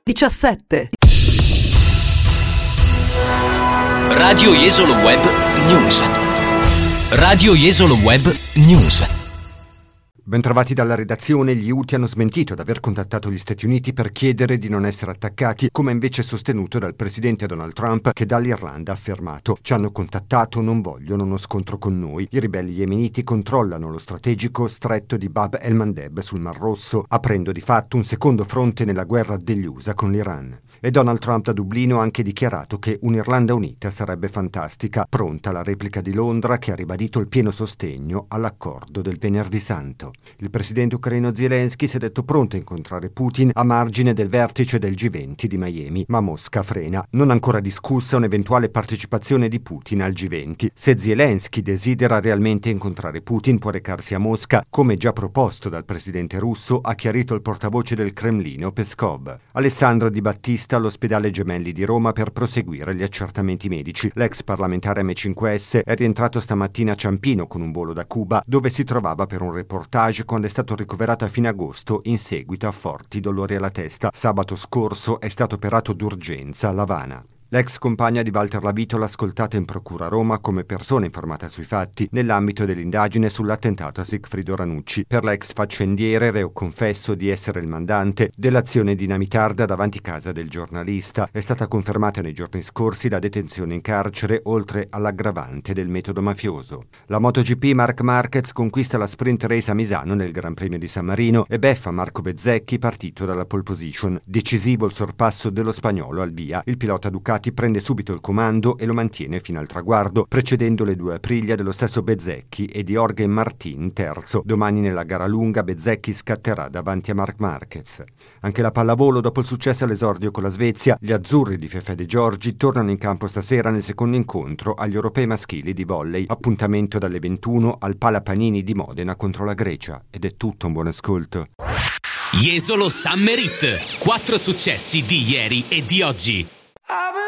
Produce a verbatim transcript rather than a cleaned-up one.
diciassette. Radio Jesolo Web News. Radio Jesolo Web News. Bentrovati dalla redazione. Gli Houthi hanno smentito di aver contattato gli Stati Uniti per chiedere di non essere attaccati, come invece sostenuto dal presidente Donald Trump, che dall'Irlanda ha affermato: ci hanno contattato, non vogliono uno scontro con noi. I ribelli yemeniti controllano lo strategico stretto di Bab el-Mandeb sul Mar Rosso, aprendo di fatto un secondo fronte nella guerra degli U S A con l'Iran. E Donald Trump da Dublino ha anche dichiarato che un'Irlanda unita sarebbe fantastica, pronta alla replica di Londra, che ha ribadito il pieno sostegno all'accordo del Venerdì Santo. Il presidente ucraino Zelensky si è detto pronto a incontrare Putin a margine del vertice del G venti di Miami, ma Mosca frena. Non ancora discussa un'eventuale partecipazione di Putin al G venti. Se Zelensky desidera realmente incontrare Putin, può recarsi a Mosca, come già proposto dal presidente russo, ha chiarito il portavoce del Cremlino Peskov. Alessandro Di Battista all'ospedale Gemelli di Roma per proseguire gli accertamenti medici. L'ex parlamentare M cinque S è rientrato stamattina a Ciampino con un volo da Cuba, dove si trovava per un reportage quando è stato ricoverato a fine agosto in seguito a forti dolori alla testa. Sabato scorso è stato operato d'urgenza a L'Avana. L'ex compagna di Walter Lavitola ascoltata in procura a Roma come persona informata sui fatti nell'ambito dell'indagine sull'attentato a Sigfrido Ranucci. Per l'ex faccendiere, reo confesso di essere il mandante dell'azione dinamitarda davanti casa del giornalista. È stata confermata nei giorni scorsi la detenzione in carcere, oltre all'aggravante del metodo mafioso. La MotoGP Marc Marquez conquista la sprint race a Misano nel Gran Premio di San Marino e beffa Marco Bezzecchi partito dalla pole position. Decisivo il sorpasso dello spagnolo al via. Il pilota Ducati prende subito il comando e lo mantiene fino al traguardo, precedendo le due Aprilia dello stesso Bezzecchi e di Jorge Martin terzo. Domani nella gara lunga Bezzecchi scatterà davanti a Marc Marquez. Anche la pallavolo, dopo il successo all'esordio con la Svezia, gli azzurri di Fefè De Giorgi tornano in campo stasera nel secondo incontro agli europei maschili di volley. Appuntamento dalle ventuno al Pala Panini di Modena contro la Grecia. Ed è tutto, un buon ascolto. Jesolo Summer Hit. Quattro successi di ieri e di oggi.